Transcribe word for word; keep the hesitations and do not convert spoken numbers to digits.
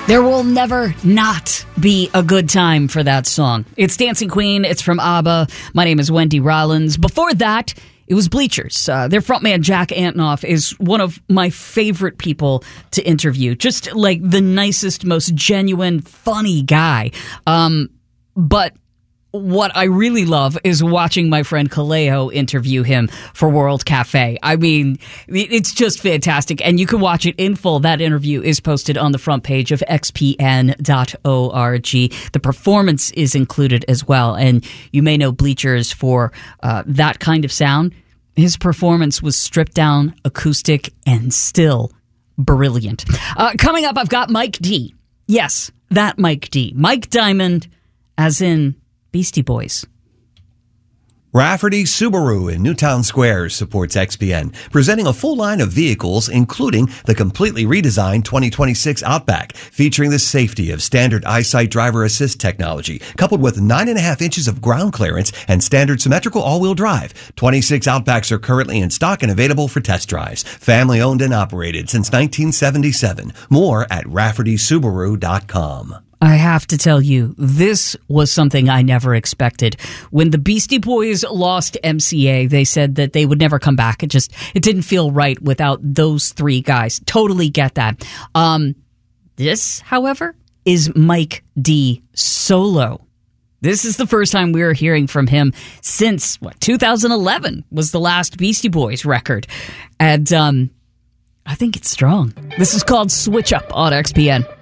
There will never not be a good time for that song. It's Dancing Queen. It's from ABBA. My name is Wendy Rollins. Before that, it was Bleachers. Uh, their frontman, Jack Antonoff, is one of my favorite people to interview. Just like the nicest, most genuine, funny guy. Um, but what I really love is watching my friend Kaleo interview him for World Cafe. I mean, it's just fantastic. And you can watch it in full. That interview is posted on the front page of x p n dot org. The performance is included as well. And you may know Bleachers for uh, that kind of sound. His performance was stripped down, acoustic, and still brilliant. Uh, coming up, I've got Mike D. Yes, that Mike D. Mike Diamond, as in Beastie Boys. Rafferty Subaru in Newtown Square supports X P N, presenting a full line of vehicles, including the completely redesigned twenty twenty-six Outback, featuring the safety of standard EyeSight driver assist technology, coupled with nine and a half inches of ground clearance and standard symmetrical all-wheel drive. twenty-six Outbacks are currently in stock and available for test drives. Family owned and operated since nineteen seventy-seven. More at rafferty subaru dot com. I have to tell you, this was something I never expected. When the Beastie Boys lost M C A, they said that they would never come back. It just, it didn't feel right without those three guys. Totally get that. Um, this, however, is Mike D solo. This is the first time we're hearing from him since, what, two thousand eleven was the last Beastie Boys record. And um, I think it's strong. This is called Switch Up on X P N.